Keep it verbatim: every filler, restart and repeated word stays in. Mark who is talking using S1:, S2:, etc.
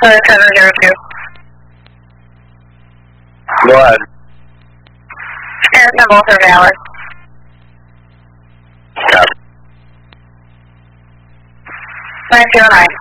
S1: seven seven zero two.
S2: Go ahead.
S1: And then both are valid.
S2: Yeah.
S1: nine zero nine.